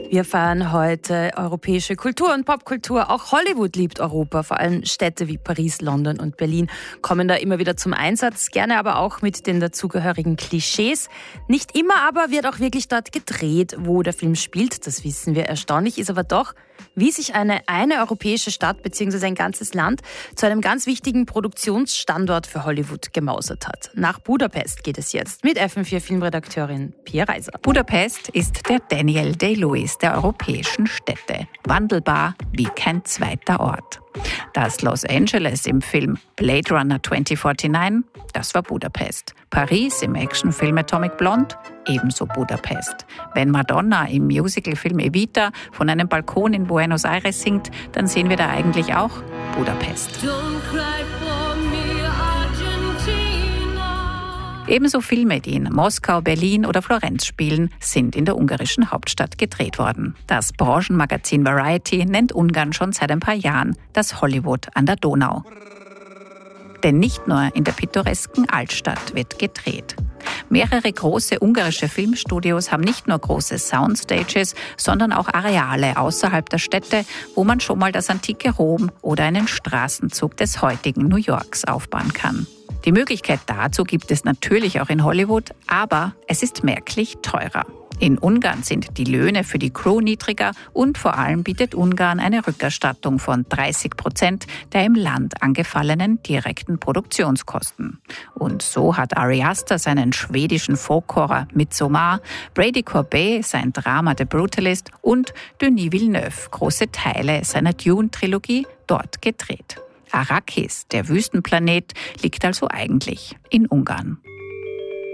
Wir feiern heute europäische Kultur und Popkultur. Auch Hollywood liebt Europa. Vor allem Städte wie Paris, London und Berlin kommen da immer wieder zum Einsatz. Gerne aber auch mit den dazugehörigen Klischees. Nicht immer aber wird auch wirklich dort gedreht, wo der Film spielt. Das wissen wir. Erstaunlich ist aber doch, wie sich eine europäische Stadt bzw. ein ganzes Land zu einem ganz wichtigen Produktionsstandort für Hollywood gemausert hat. Nach Budapest geht es jetzt mit FM4-Filmredakteurin Pia Reiser. Budapest ist der Daniel Day-Lewis der europäischen Städte. Wandelbar wie kein zweiter Ort. Das Los Angeles im Film Blade Runner 2049, das war Budapest. Paris im Actionfilm Atomic Blonde, ebenso Budapest. Wenn Madonna im Musicalfilm Evita von einem Balkon in Buenos Aires singt, dann sehen wir da eigentlich auch Budapest. Ebenso Filme, die in Moskau, Berlin oder Florenz spielen, sind in der ungarischen Hauptstadt gedreht worden. Das Branchenmagazin Variety nennt Ungarn schon seit ein paar Jahren das Hollywood an der Donau. Denn nicht nur in der pittoresken Altstadt wird gedreht. Mehrere große ungarische Filmstudios haben nicht nur große Soundstages, sondern auch Areale außerhalb der Städte, wo man schon mal das antike Rom oder einen Straßenzug des heutigen New Yorks aufbauen kann. Die Möglichkeit dazu gibt es natürlich auch in Hollywood, aber es ist merklich teurer. In Ungarn sind die Löhne für die Crew niedriger und vor allem bietet Ungarn eine Rückerstattung von 30% der im Land angefallenen direkten Produktionskosten. Und so hat Ari Aster seinen schwedischen Folk-Horror Midsommar, Brady Corbet sein Drama The Brutalist und Denis Villeneuve große Teile seiner Dune-Trilogie dort gedreht. Arrakis, der Wüstenplanet, liegt also eigentlich in Ungarn.